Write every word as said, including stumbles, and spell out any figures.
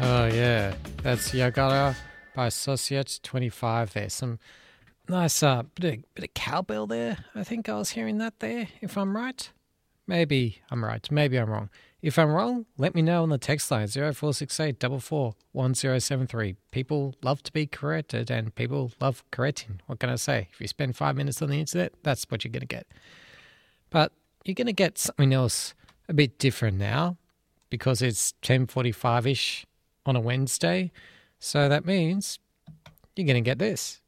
Oh, yeah. That's Yagara by Societe twenty-five there. Some nice uh, bit of, bit of cowbell there. I think I was hearing that there, if I'm right. Maybe I'm right. Maybe I'm wrong. If I'm wrong, let me know on the text line zero four six eight four four one zero seven three. People love to be corrected and people love correcting. What can I say? If you spend five minutes on the internet, that's what you're going to get. But you're going to get something else a bit different now because it's ten forty-five-ish on a Wednesday. So that means you're going to get this.